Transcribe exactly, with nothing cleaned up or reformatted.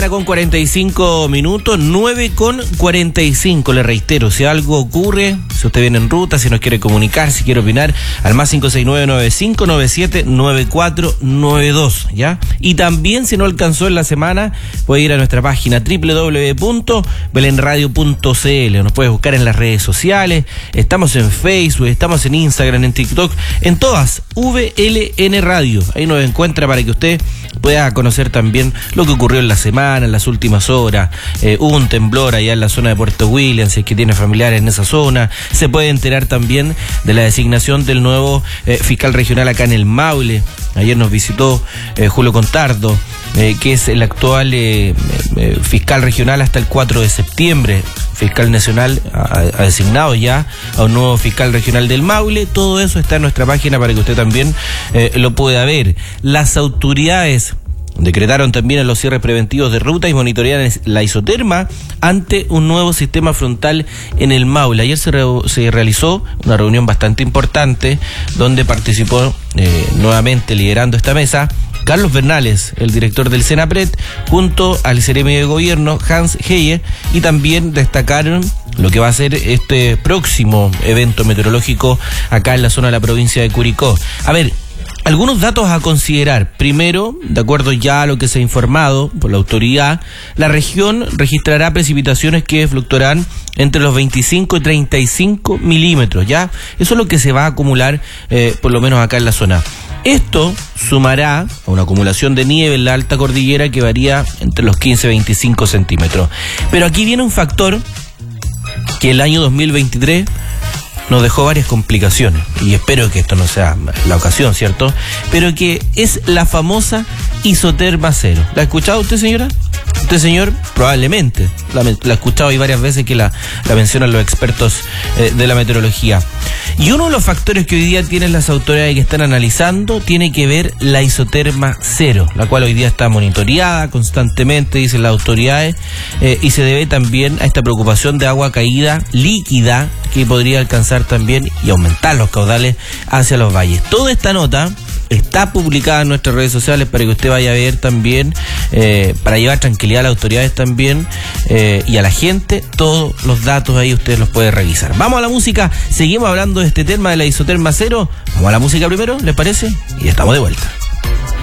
mañana con cuarenta y cinco minutos, nueve con cuarenta y cinco. Le reitero, si algo ocurre, si usted viene en ruta, si nos quiere comunicar, si quiere opinar, al más cinco seis nueve nueve cinco nueve siete nueve cuatro nueve dos, ¿ya? Y también, si no alcanzó en la semana, puede ir a nuestra página doble u doble u doble u punto belen radio punto c l. Nos puede buscar en las redes sociales, estamos en Facebook, estamos en Instagram, en TikTok, en todas, V L N Radio. Ahí nos encuentra para que usted pueda conocer también lo que ocurrió en la semana, en las últimas horas. Eh, hubo un temblor allá en la zona de Puerto Williams, si es que tiene familiares en esa zona. Se puede enterar también de la designación del nuevo eh, fiscal regional acá en el Maule. Ayer nos visitó eh, Julio Contardo, eh, que es el actual eh, eh, fiscal regional hasta el cuatro de septiembre. Fiscal nacional ha, ha designado ya a un nuevo fiscal regional del Maule. Todo eso está en nuestra página para que usted también eh, lo pueda ver. Las autoridades decretaron también los cierres preventivos de ruta y monitorean la isoterma ante un nuevo sistema frontal en el Maule. Ayer se, re, se realizó una reunión bastante importante donde participó eh, nuevamente liderando esta mesa Carlos Bernales, el director del Senapred, junto al Seremi de Gobierno, Hans Heyer, y también destacaron lo que va a ser este próximo evento meteorológico acá en la zona de la provincia de Curicó. A ver, algunos datos a considerar. Primero, de acuerdo ya a lo que se ha informado por la autoridad, la región registrará precipitaciones que fluctuarán entre los veinticinco y treinta y cinco milímetros, ¿ya? Eso es lo que se va a acumular, eh, por lo menos acá en la zona. Esto sumará a una acumulación de nieve en la alta cordillera que varía entre los quince y veinticinco centímetros. Pero aquí viene un factor que el año dos mil veintitrés nos dejó varias complicaciones, y espero que esto no sea la ocasión, ¿cierto? Pero que es la famosa isoterma cero. ¿La ha escuchado usted, señora? Usted, señor, probablemente. La, la ha escuchado y varias veces que la, la mencionan los expertos eh, de la meteorología. Y uno de los factores que hoy día tienen las autoridades que están analizando tiene que ver la isoterma cero, la cual hoy día está monitoreada constantemente, dicen las autoridades, eh, y se debe también a esta preocupación de agua caída líquida que podría alcanzar también y aumentar los caudales hacia los valles. Toda esta nota está publicada en nuestras redes sociales para que usted vaya a ver también, eh, para llevar tranquilidad a las autoridades también eh, y a la gente. Todos los datos ahí usted los puede revisar. Vamos a la música, seguimos hablando de este tema de la isoterma cero. Vamos a la música primero, ¿les parece? Y estamos de vuelta.